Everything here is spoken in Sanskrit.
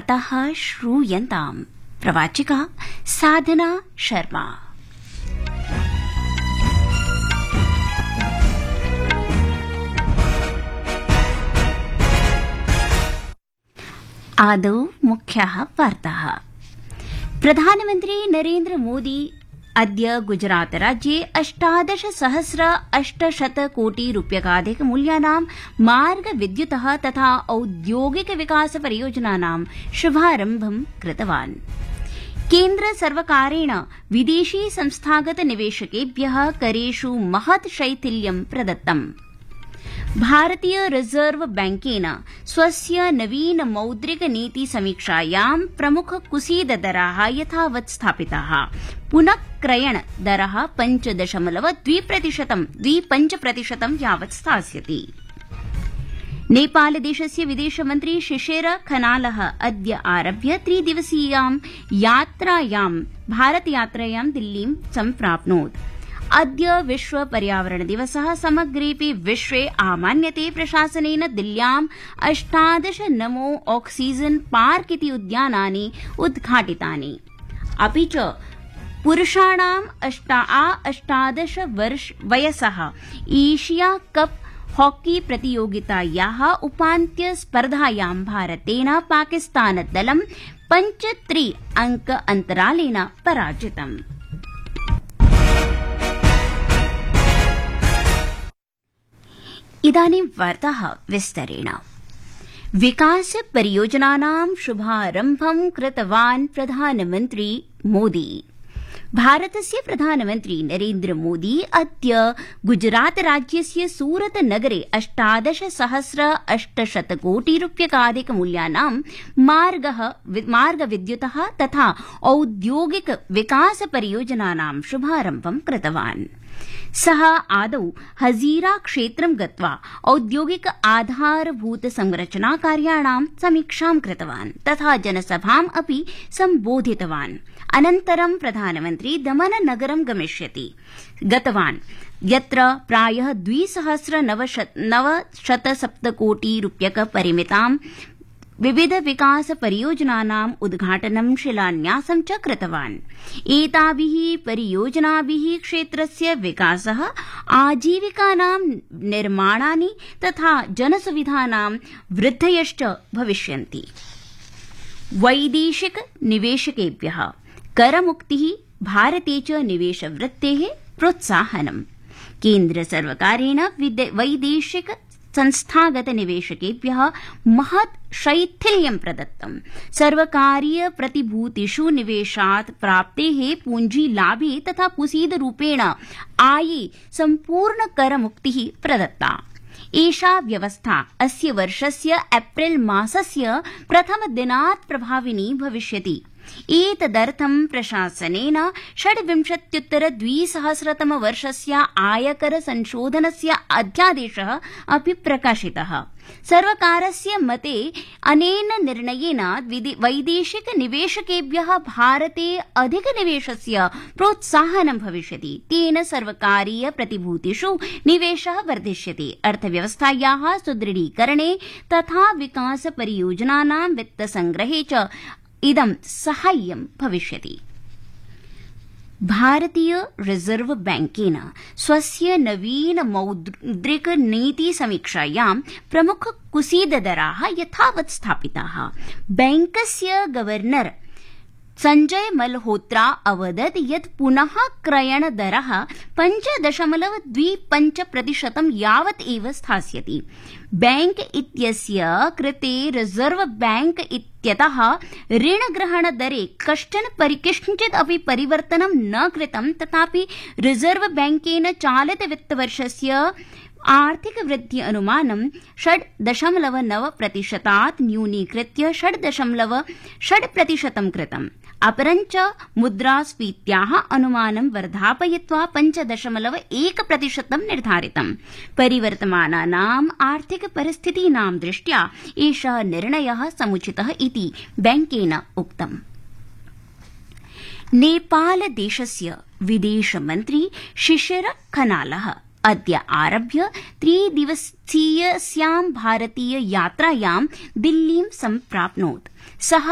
वार्ताः श्रूयन्ताम्। प्रवाचिका साधना शर्मा। आदौ मुख्याः वार्ताः। प्रधानमन्त्री नरेन्द्र मोदी अद्य गुजरात राज्ये 18,800 कोटि रूप्यकाधिक मूल्यानां मार्ग विद्युतः तथा औद्योगिक विकास परियोजनानां शुभारम्भं कृतवान्। केन्द्र सर्वकारेण विदेशी संस्थागत निवेशकेभ्यः करेषु महत् शैथिल्यं प्रदत्तम्। भारतीय रिजर्व बैंकेन स्वस्य नवीन मौद्रिक नीति समीक्षायां प्रमुख कुसीद दराः यथावत् स्थापिताः। पुनः क्रयण दरः 5.25% यावत् स्थास्यति। नेपालदेशस्य विदेशमन्त्री शिशिर खनालः अद्य आरभ्य 3 दिवसीयां भारतयात्रायां दिल्लीं सम्प्राप्नोत्। अद्य विश्व पर्यावरण दिवसः समग्रेऽपि विश्वे आमान्यते। प्रशासनेन दिल्ल्यां 18 नमो ऑक्सीजन पार्क इति उद्यानानि उद्घाटितानि। अपि च पुरुषाणाम् 18 वर्ष वयसः एशिया कप हॉकी प्रतियोगितायाः उपान्त्य स्पर्धायां भारतेन पाकिस्तानदलं 5-3 अंक अन्तरालेन पराजितम्। इदानीं वार्ताः विस्तरेण। विकास परियोजनानां शुभारम्भं कृतवान् प्रधानमन्त्री मोदी। भारतस्य प्रधानमन्त्री नरेन्द्र मोदी अद्य गुजरात राज्यस्य सूरत नगरे 18,800 कोटि रूप्यकाधिक मूल्यानां मार्ग विद्युतः तथा औद्योगिक विकास परियोजनानां शुभारम्भं कृतवान्। सः आदौ हजीरा क्षेत्रं गत्वा औद्योगिक आधारभूत संरचना कार्याणां समीक्षां कृतवान् तथा जनसभाम् अपि सम्बोधितवान्। अनन्तरं प्रधानमन्त्री दमन नगरं गतवान् यत्र प्रायः 2,907 कोटि रूप्यक परिमितां विविध विकास परियोजनानाम् उद्घाटनं शिलान्यासं च कृतवान्। एताभिः परियोजनाभिः क्षेत्रस्य विकासः, आजीविकानां निर्माणानि तथा जनसुविधानां वृद्धयश्च भविष्यन्ति। वैदेशिक निवेशकेभ्यः करमुक्तिः, भारते च निवेशवृत्तेः प्रोत्साहनम्। केन्द्र सर्वकारेण वैदेशिक संस्थागत निवेशकेभ्यः महत् शैथिल्यं प्रदत्तम्। सर्वकारीय प्रतिभूतिषु निवेशात् प्राप्तेः पूंजीलाभे तथा कुसीदरूपेण आये सम्पूर्ण करमुक्तिः प्रदत्ता। एषा व्यवस्था अस्य वर्षस्य एप्रिल मासस्य प्रथमदिनात् प्रभाविनी भविष्यति। एतदर्थं प्रशासनेन 26-2000 वर्षस्य आयकर संशोधनस्य अध्यादेशः अपि प्रकाशितः। सर्वकारस्य मते अनेन निर्णयेन वैदेशिक निवेशकेभ्यः भारते अधिकनिवेशस्य प्रोत्साहनं भविष्यति। तेन सर्वकारीय प्रतिभूतिषु निवेशः वर्धिष्यति। अर्थव्यवस्थायाः सुदृढीकरणे तथा विकास परियोजनानां वित्तसंग्रहे च इदं साहाय्यं भविष्यति। भारतीय रिजर्व बैंकेन स्वस्य नवीन मौद्रिक नीति समीक्षायां प्रमुख कुसीद दराः यथावत् स्थापिताः। बैंकस्य गवर्नर संजय मल्होत्रा अवदत् यत् पुनः क्रयण दरः 5.25% यावत् एव स्थास्यति। बैंक इत्यस्य कृते रिजर्व बैंक इत्यतः ऋणग्रहण दरे कश्चित् अपि परिवर्तनं न कृतं। तथापि रिजर्व बैंकेन चालित वित्तवर्षस्य आर्थिक वृद्धि अनुमानं 6.9% न्यूनीकृत्य 6.6% कृतम्। अपरञ्च मुद्रास्फीत्याः अनुमानं वर्धापयित्वा 5.1% निर्धारितम्। परिवर्तमानानाम् आर्थिक परिस्थितीनां दृष्ट्या एषः निर्णयः समुचितः इति बैंकेन उक्तम्। नेपालदेशस्य विदेशमन्त्री शिशिर खनालः अद्य आरभ्य 3 दिवसीयस्यां भारतीय यात्रायां दिल्लीं सम्प्राप्नोत्। सः